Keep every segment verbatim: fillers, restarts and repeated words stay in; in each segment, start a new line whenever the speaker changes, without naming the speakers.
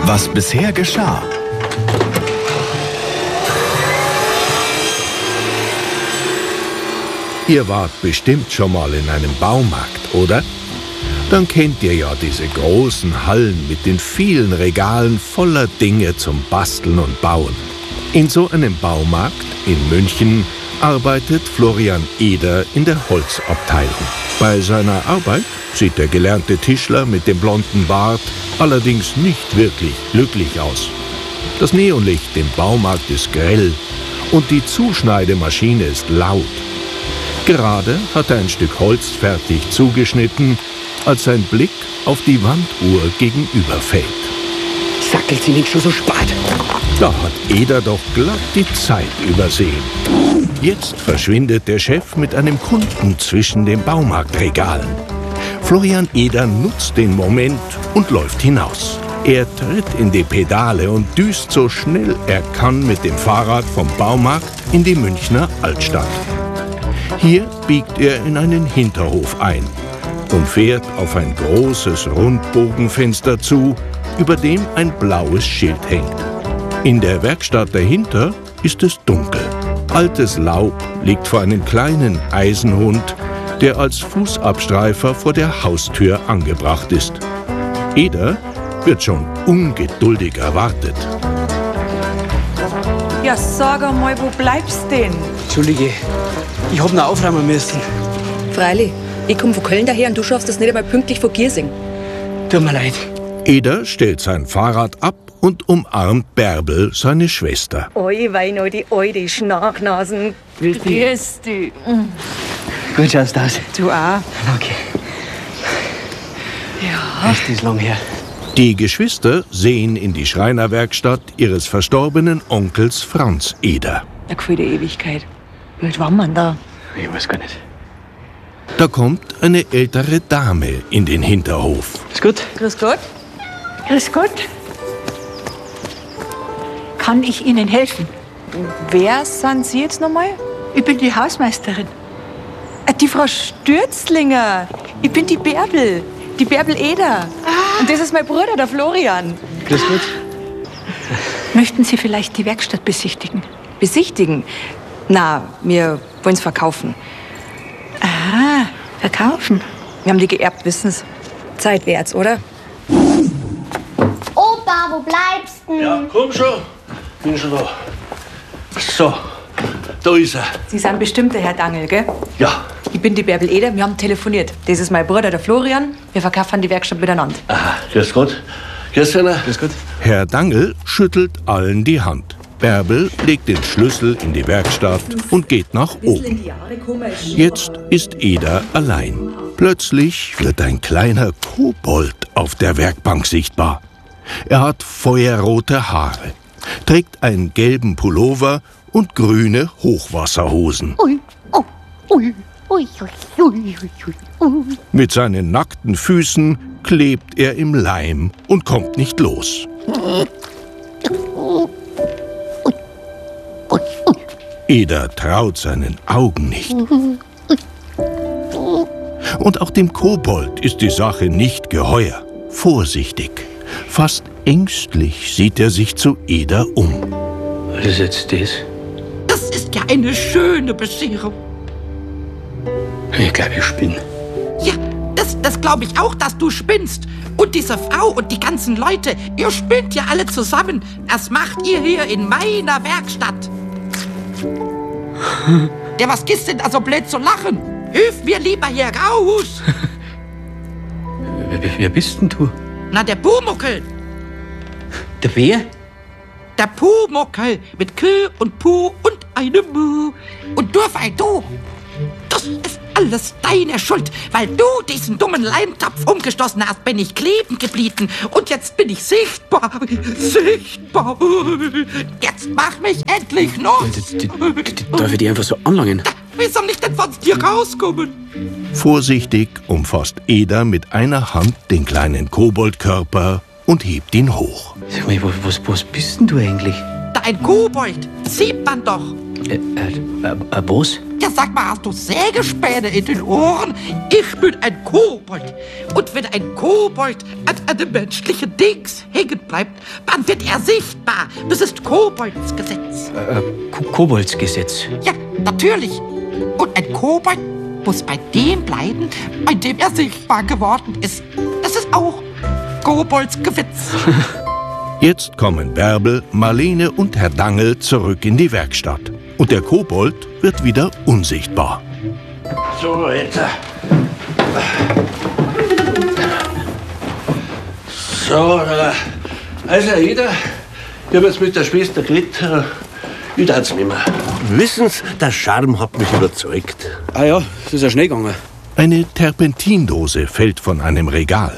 Was bisher geschah.
Ihr wart bestimmt schon mal in einem Baumarkt, oder? Dann kennt ihr ja diese großen Hallen mit den vielen Regalen voller Dinge zum Basteln und Bauen. In so einem Baumarkt in München arbeitet Florian Eder in der Holzabteilung. Bei seiner Arbeit sieht der gelernte Tischler mit dem blonden Bart allerdings nicht wirklich glücklich aus. Das Neonlicht im Baumarkt ist grell und die Zuschneidemaschine ist laut. Gerade hat er ein Stück Holz fertig zugeschnitten, als sein Blick auf die Wanduhr gegenüber fällt.
Sackelt sie nicht schon so spät?
Da hat Eder doch glatt die Zeit übersehen. Jetzt verschwindet der Chef mit einem Kunden zwischen den Baumarktregalen. Florian Eder nutzt den Moment und läuft hinaus. Er tritt in die Pedale und düst so schnell er kann mit dem Fahrrad vom Baumarkt in die Münchner Altstadt. Hier biegt er in einen Hinterhof ein und fährt auf ein großes Rundbogenfenster zu, über dem ein blaues Schild hängt. In der Werkstatt dahinter ist es dunkel. Altes Laub liegt vor einem kleinen Eisenhund, der als Fußabstreifer vor der Haustür angebracht ist. Eder wird schon ungeduldig erwartet.
Ja, sag einmal, wo bleibst denn?
Entschuldige, ich hab noch aufräumen müssen.
Freilich, ich komm von Köln daher und du schaffst das nicht einmal pünktlich von Giersing.
Tut mir leid.
Eder stellt sein Fahrrad ab und umarmt Bärbel, seine Schwester.
Oi, Weino, die alte Schnachnasen.
Grüß dich.
Grüß dich.
Gut schaust du aus.
Du auch.
Okay.
Ja.
Echt ist lang her.
Die Geschwister sehen in die Schreinerwerkstatt ihres verstorbenen Onkels Franz Eder.
Eine gefühlte Ewigkeit. Wie alt war man da?
Ich weiß gar nicht.
Da kommt eine ältere Dame in den Hinterhof.
Ist gut?
Grüß Gott.
Grüß Gott. Kann ich Ihnen helfen?
Wer sind Sie jetzt nochmal?
Ich bin die Hausmeisterin.
Äh, Die Frau Stürzlinger. Ich bin die Bärbel. Die Bärbel Eder.
Ah.
Und das ist mein Bruder, der Florian.
Grüß Gott.
Möchten Sie vielleicht die Werkstatt besichtigen?
Besichtigen? Na, wir wollen's verkaufen.
Ah, verkaufen.
Wir haben die geerbt, wissen's.
Zeit wär's, oder?
Opa, wo bleibst du?
Ja, komm schon. Bin schon da. So, da ist er.
Sie sind bestimmt der Herr Dangel, gell?
Ja.
Ich bin die Bärbel Eder, wir haben telefoniert. Das ist mein Bruder, der Florian. Wir verkaufen die Werkstatt miteinander.
Aha, grüß Gott. Grüß dich.
Grüß Gott.
Herr Dangel schüttelt allen die Hand. Bärbel legt den Schlüssel in die Werkstatt und geht nach oben. Jetzt ist Eder allein. Plötzlich wird ein kleiner Kobold auf der Werkbank sichtbar. Er hat feuerrote Haare, trägt einen gelben Pullover und grüne Hochwasserhosen.
Ui, oh, ui, ui, ui, ui, ui.
Mit seinen nackten Füßen klebt er im Leim und kommt nicht los. Eder traut seinen Augen nicht. Und auch dem Kobold ist die Sache nicht geheuer. Vorsichtig, fast ängstlich sieht er sich zu Eder um.
Was ist jetzt das?
Das ist ja eine schöne Bescherung.
Ich glaube, ich spinne.
Ja, das, das glaube ich auch, dass du spinnst. Und diese Frau und die ganzen Leute, ihr spinnt ja alle zusammen. Das macht ihr hier in meiner Werkstatt. Der, was ist denn da so blöd zu lachen? Hilf mir lieber hier raus.
Wer, wer bist denn du?
Na, der Pumuckel.
Der wer?
Der Pumuckel mit K und Pu und einem Mu. Und Dürfei, du, das ist alles deine Schuld. Weil du diesen dummen Leimtopf umgestoßen hast, bin ich kleben geblieben. Und jetzt bin ich sichtbar. Sichtbar. Jetzt mach mich endlich los.
Darf ich die einfach so anlangen?
Wie soll ich denn von dir rauskommen?
Vorsichtig umfasst Eder mit einer Hand den kleinen Koboldkörper und hebt ihn hoch.
Sag mal, was, was, was bist denn du eigentlich?
Da ein Kobold, sieht man doch.
Äh, äh, äh, äh, was?
Ja, sag mal, hast du Sägespäne in den Ohren? Ich bin ein Kobold. Und wenn ein Kobold an einem menschlichen Dings hängen bleibt, dann wird er sichtbar. Das ist Kobolds Gesetz.
Äh, Ko Koboldsgesetz.
Ja, natürlich. Und ein Kobold muss bei dem bleiben, bei dem er sichtbar geworden ist. Das ist auch Kobolds Gesetz.
Jetzt kommen Bärbel, Marlene und Herr Dangel zurück in die Werkstatt. Und der Kobold wird wieder unsichtbar.
So, jetzt. So, also Ida, ich habe jetzt mit der Schwester geredet. Ich darf's nicht mehr. Wissen Sie, der Charme hat mich überzeugt.
Ah ja, das ist ja schnell gegangen.
Eine Terpentindose fällt von einem Regal.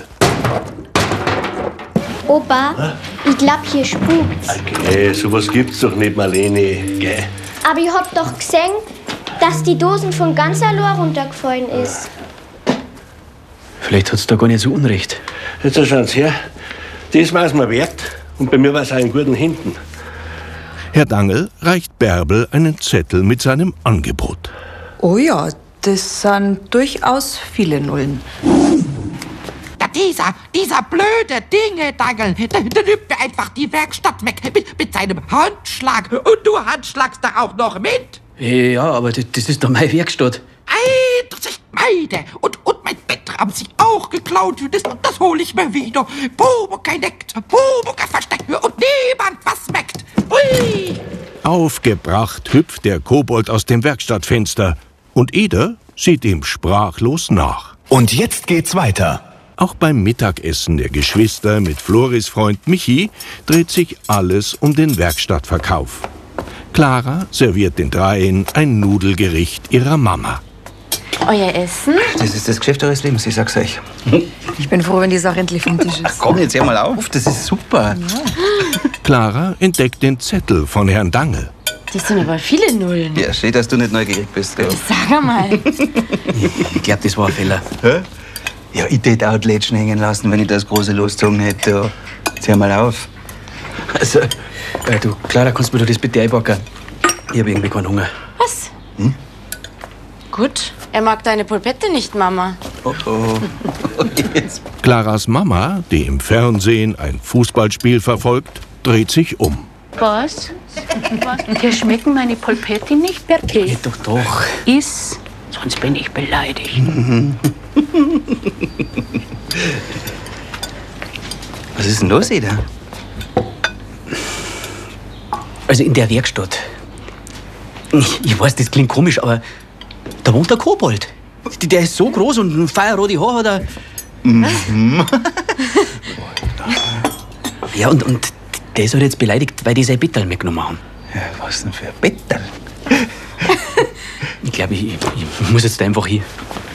Opa, ich glaub, hier spukt's.
Okay, sowas gibt's doch nicht, Marlene. Gell?
Aber ich hab doch gesehen, dass die Dosen von ganz allein runtergefallen ist.
Vielleicht hat's da gar nicht so unrecht.
Jetzt schauen Sie her. Das war's mir wert. Und bei mir war's auch in guten Händen.
Herr Dangel reicht Bärbel einen Zettel mit seinem Angebot.
Oh ja, das sind durchaus viele Nullen.
Ja, dieser, dieser blöde Dinge-Dangel, der, der nimmt mir einfach die Werkstatt weg mit, mit seinem Handschlag. Und du handschlagst da auch noch mit?
Ja, aber das, das ist doch meine Werkstatt.
Ei, das ist meine. Und, und mein Bett haben sie auch geklaut. Das, das hole ich mir wieder. Pumuckl neckt, Pumuckl versteckt und niemand was meckt. Hui!
Aufgebracht hüpft der Kobold aus dem Werkstattfenster. Und Ida sieht ihm sprachlos nach.
Und jetzt geht's weiter.
Auch beim Mittagessen der Geschwister mit Floris Freund Michi dreht sich alles um den Werkstattverkauf. Clara serviert den Dreien ein Nudelgericht ihrer Mama.
Euer Essen?
Das ist das Geschäft eures Lebens, ich sag's euch.
Ich bin froh, wenn die Sache endlich vom Tisch ist.
Ach komm, jetzt hör mal auf, das ist super.
Ja.
Clara entdeckt den Zettel von Herrn Dangel.
Das sind aber viele Nullen.
Ja, schön, dass du nicht neugierig bist. Gell?
Sag mal.
Ich glaub, das war ein Fehler.
Hä? Ja, ich tät auch die Lätschen hängen lassen, wenn ich das große losgezogen hätte. Jetzt hör mal auf.
Also, äh, du, Clara, kannst du mir das bitte einpacken? Ich hab irgendwie keinen Hunger.
Was?
Hm?
Gut. Er mag deine Polpette nicht, Mama.
Oh oh. Jetzt.
Claras Mama, die im Fernsehen ein Fußballspiel verfolgt, dreht sich um.
Was? Was? Dir schmecken meine Polpetti nicht, Berke?
Ja, doch, doch.
Iss, sonst bin ich beleidigt.
Was ist denn los, Ida?
Also in der Werkstatt. Ich, ich weiß, das klingt komisch, aber da wohnt der Kobold. Der ist so groß und ein feierrote Haar hat er.
Mhm.
Ja, und, und der ist halt jetzt beleidigt, weil die sein Bettel mitgenommen haben.
Ja, was denn für ein Bettel?
Ich glaube, ich, ich muss jetzt da einfach hin.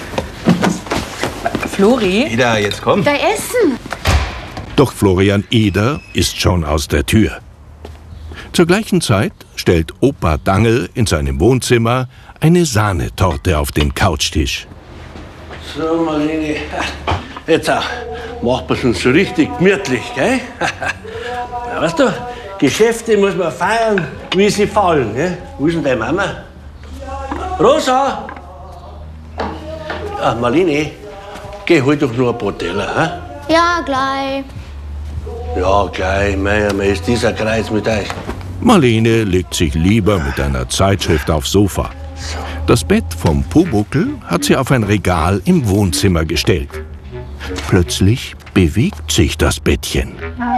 Flori?
Ida, jetzt komm.
Dein Essen.
Doch Florian Eder ist schon aus der Tür. Zur gleichen Zeit stellt Opa Dangel in seinem Wohnzimmer eine Sahnetorte auf den Couchtisch.
So, Marlene, jetzt auch. Macht man uns so richtig gemütlich, gell? Ja, weißt du, Geschäfte muss man feiern, wie sie fallen, gell? Wo ist denn deine Mama? Rosa! Ah, Marlene, geh hol doch nur ein paar Teller, hä?
Ja, gleich.
Ja, gleich, mei, mei, ist dieser Kreis mit euch.
Marlene legt sich lieber mit einer Zeitschrift aufs Sofa. Das Bett vom Pumuckl hat sie auf ein Regal im Wohnzimmer gestellt. Plötzlich bewegt sich das Bettchen.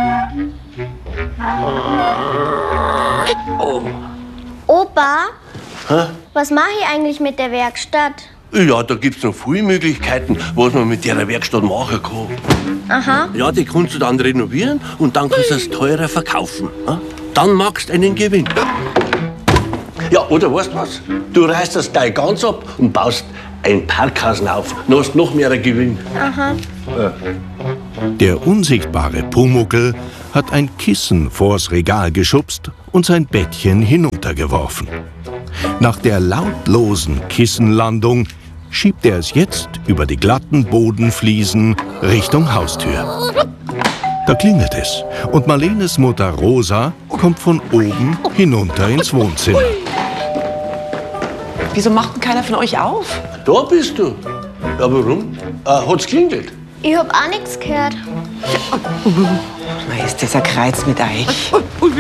Oh. Opa,
Hä?
was mache ich eigentlich mit der Werkstatt?
Ja, da gibt's noch viele Möglichkeiten, was man mit der Werkstatt machen kann.
Aha.
Ja, die kannst du dann renovieren und dann kannst du es teurer verkaufen. Ja? Dann machst du einen Gewinn. Ja, oder weißt du was? Du reißt das Teil ganz ab und baust ein Parkhaus auf. Dann hast du noch mehr Gewinn.
Aha.
Ja.
Der unsichtbare Pumuckl hat ein Kissen vors Regal geschubst und sein Bettchen hinuntergeworfen. Nach der lautlosen Kissenlandung schiebt er es jetzt über die glatten Bodenfliesen Richtung Haustür. Da klingelt es und Marlenes Mutter Rosa kommt von oben hinunter ins Wohnzimmer.
Wieso macht denn keiner von euch auf?
Da bist du. Ja, warum? Äh, hat's klingelt?
Ich hab auch nichts gehört.
Na, ist das ein Kreuz mit euch?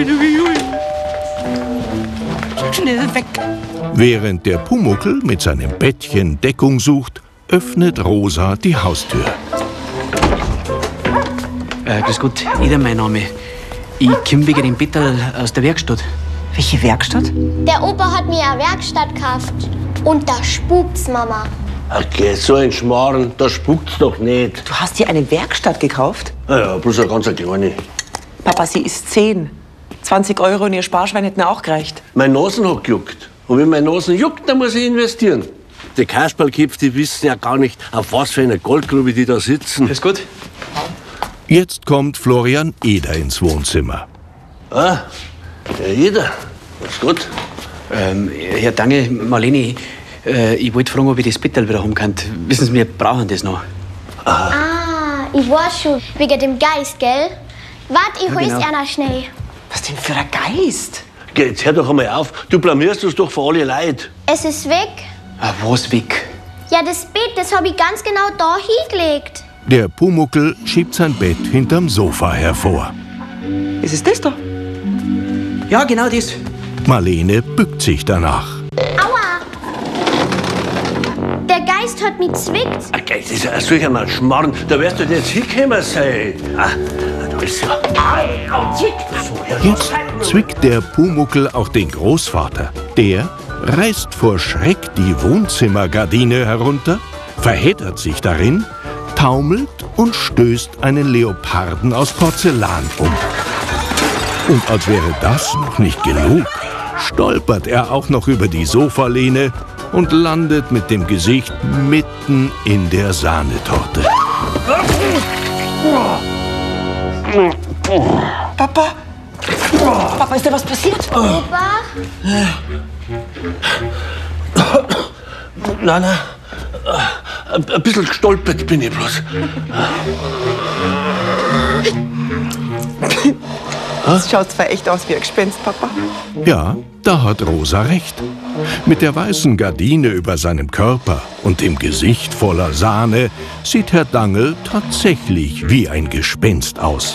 Schnell weg.
Während der Pumuckl mit seinem Bettchen Deckung sucht, öffnet Rosa die Haustür.
Äh, grüß Gott, Ida mein Name. Ich komm wegen dem Bettel aus der Werkstatt.
Welche Werkstatt?
Der Opa hat mir eine Werkstatt gekauft. Und da spukt's, Mama.
Okay, so ein Schmarrn, da spukt's doch nicht.
Du hast dir eine Werkstatt gekauft?
Ja, ja, bloß eine ganz kleine.
Papa, sie ist zehn. zwanzig Euro und ihr Sparschwein hätten auch gereicht.
Meine Nasen hat gejuckt. Und wenn meine Nasen juckt, dann muss ich investieren. Die Kasperlköpfe, die wissen ja gar nicht, auf was für einer Goldgrube die da sitzen.
Ist gut.
Jetzt kommt Florian Eder ins Wohnzimmer.
Ah, ja, Eder. Ist gut.
Ähm, Herr Dange, Marlene, äh, ich wollte fragen, ob ich das Bettel wieder haben kann. Wissen Sie, wir brauchen das noch.
Ah, ich weiß schon. Wegen dem Geist, gell? Wart, ich
Ja,
hol's
genau.
einer schnell.
Was denn für ein Geist?
Geh, jetzt hör doch einmal auf. Du blamierst uns doch für alle Leute.
Es ist weg.
Ah, was weg?
Ja, das Bett, das hab ich ganz genau da hingelegt.
Der Pumuckl schiebt sein Bett hinterm Sofa hervor.
Ist es das da?
Ja, genau das.
Marlene bückt sich danach.
Aua! Der Geist hat mich zwickt.
Okay, das ist ja solch ein Schmarrn. Da wärst du jetzt hingekommen sein. Ah, da ist ja.
Jetzt zwickt der Pumuckl auch den Großvater. Der reißt vor Schreck die Wohnzimmergardine herunter, verheddert sich darin, taumelt und stößt einen Leoparden aus Porzellan um. Und als wäre das noch nicht genug, stolpert er auch noch über die Sofalehne und landet mit dem Gesicht mitten in der Sahnetorte.
Papa? Papa, ist dir was passiert?
Opa?
Nein, nein. Ein ein bisschen gestolpert bin ich bloß.
Das schaut zwar echt aus wie ein Gespenst, Papa.
Ja, da hat Rosa recht. Mit der weißen Gardine über seinem Körper und dem Gesicht voller Sahne sieht Herr Dangl tatsächlich wie ein Gespenst aus.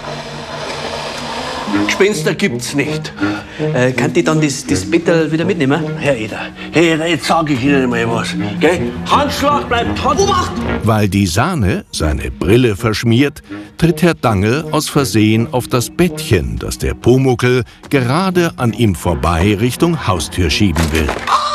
Gespenster gibt's nicht.
Äh, kann ich dann das, das Bettel wieder mitnehmen?
Herr Eder, Herr Eder, jetzt sag ich Ihnen mal was. Gell? Handschlag bleibt Hand. Obacht!
Weil die Sahne seine Brille verschmiert, tritt Herr Dangl aus Versehen auf das Bettchen, das der Pumuckl gerade an ihm vorbei Richtung Haustür schieben will.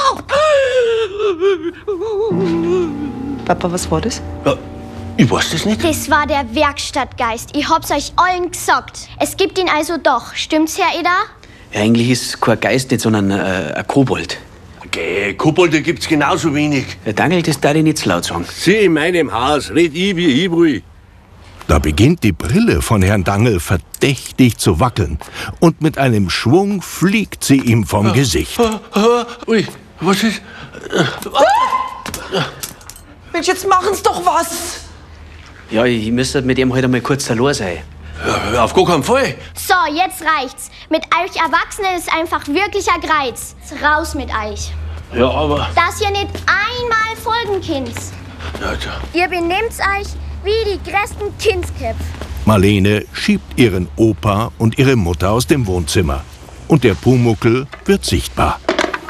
Papa, was war das?
Ja, ich weiß das nicht.
Das war der Werkstattgeist. Ich hab's euch allen gesagt. Es gibt ihn also doch. Stimmt's, Herr Eder?
Ja, eigentlich ist kein Geist nicht, sondern äh, ein Kobold.
Geh, Kobolde gibt's genauso wenig.
Herr Dangl, das darf ich nicht zu laut sagen.
Sie in meinem Haus, red ich, wie ich will.
Da beginnt die Brille von Herrn Dangl verdächtig zu wackeln und mit einem Schwung fliegt sie ihm vom Gesicht.
Ah, ah, ui, was ist?
Mensch, jetzt machen's doch was!
Ja, ich müsste mit ihm halt einmal kurz allein sein.
Ja, auf gar keinen Fall.
So, jetzt reicht's. Mit euch Erwachsenen ist einfach wirklich ein Greiz. Raus mit euch.
Ja, aber.
Dass ihr nicht einmal folgen könnt.
Ja, ja.
Ihr benehmt euch wie die größten Kindsköpfe.
Marlene schiebt ihren Opa und ihre Mutter aus dem Wohnzimmer. Und der Pumuckl wird sichtbar.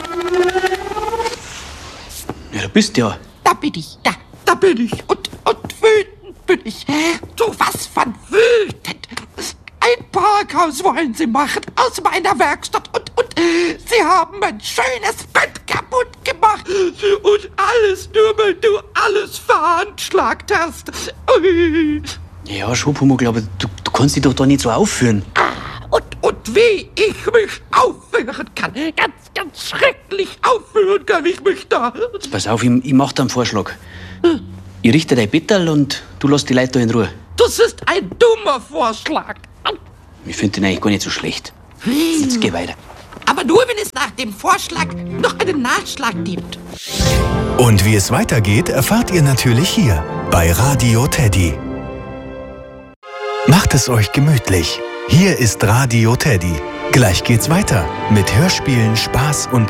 Ja, du bist ja.
Da bin ich, da, da bin ich. Und, und wütend bin ich. So was von wütend. Ein Parkhaus wollen sie machen aus meiner Werkstatt. Und, und sie haben mein schönes Bett kaputt gemacht. Und alles nur, weil du alles veranschlagt hast. Ui.
Ja, schon, Pumuckl, aber du, du kannst dich doch da nicht so aufführen.
Und, und wie ich mich aufführen kann. Ganz, ganz schrecklich aufführen kann ich mich da.
Jetzt pass auf, ich, ich mach dir einen Vorschlag. Ich richte dein Bettel und du lässt die Leute da in Ruhe.
Das ist ein dummer Vorschlag.
Ich finde den eigentlich gar nicht so schlecht. Jetzt geh weiter.
Aber nur, wenn es nach dem Vorschlag noch einen Nachschlag gibt.
Und wie es weitergeht, erfahrt ihr natürlich hier bei Radio Teddy. Macht es euch gemütlich. Hier ist Radio Teddy. Gleich geht's weiter mit Hörspielen, Spaß und